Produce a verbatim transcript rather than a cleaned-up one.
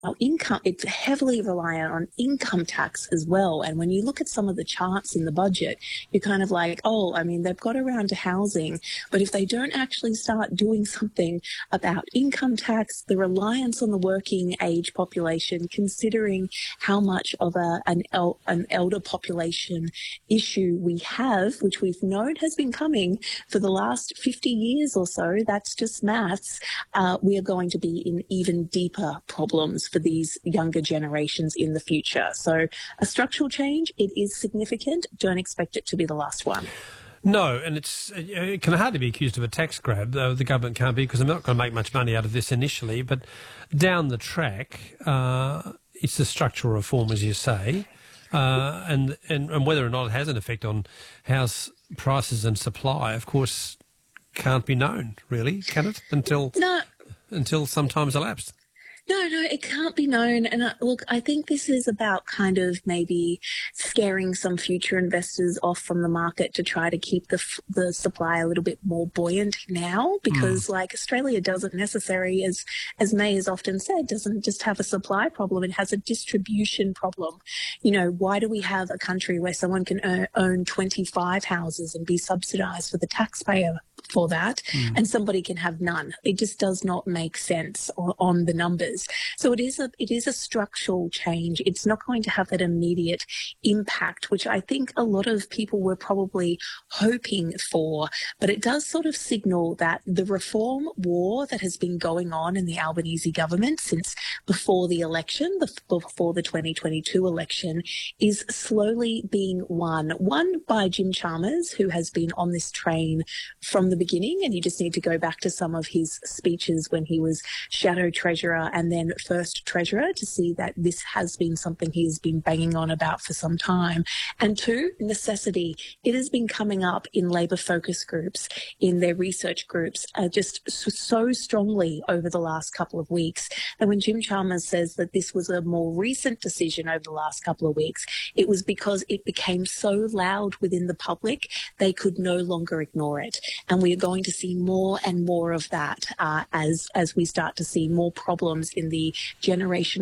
our income, it's heavily reliant on income tax as well. And when you look at some of the charts in the budget, you're kind of like, oh, I mean, they've got around to housing, but if they don't actually start doing something about income tax, the reliance on the working age population, considering how much of a, an, el, an elder population issue we have, which we've known has been coming for the last fifty years or so, that's just maths, uh, we are going to be in even deeper problems for these younger generations in the future. So a structural change, it is significant. Don't expect it to be the last one. No, and it's it can hardly be accused of a tax grab, though the government can't be, because they're not going to make much money out of this initially. But down the track, uh, it's the structural reform, as you say, uh, and, and, and whether or not it has an effect on house prices and supply, of course, can't be known, really, can it, until, no. until some time's elapsed? No, no, it can't be known. And uh, look, I think this is about kind of maybe scaring some future investors off from the market to try to keep the f- the supply a little bit more buoyant now, because mm. like Australia doesn't necessarily, as as May has often said, doesn't just have a supply problem, it has a distribution problem. You know, why do we have a country where someone can earn, own twenty-five houses and be subsidised for the taxpayer for that, mm. and somebody can have none? It just does not make sense on, on the numbers. So it is a it is a structural change. It's not going to have that immediate impact, which I think a lot of people were probably hoping for. But it does sort of signal that the reform war that has been going on in the Albanese government since before the election, before the twenty twenty-two election, is slowly being won. Won by Jim Chalmers, who has been on this train from the beginning, and you just need to go back to some of his speeches when he was Shadow Treasurer and then First Treasurer to see that this has been something he has been banging on about for some time. And two, necessity. It has been coming up in Labor focus groups, in their research groups, uh, just so strongly over the last couple of weeks. And when Jim Chalmers says that this was a more recent decision over the last couple of weeks, it was because it became so loud within the public, they could no longer ignore it. And we are going to see more and more of that uh, as, as we start to see more problems in the generation